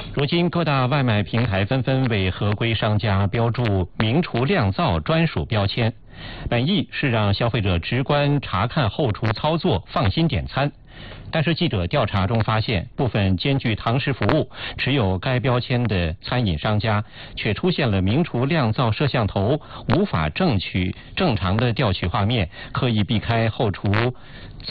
如今，各大外卖平台纷纷为合规商家标注“名厨酿造”专属标签，本意是让消费者直观查看后厨操作，放心点餐。但是记者调查中发现，部分兼具堂食服务、持有该标签的餐饮商家，却出现了名厨酿造摄像头无法正常的调取画面，刻意避开后厨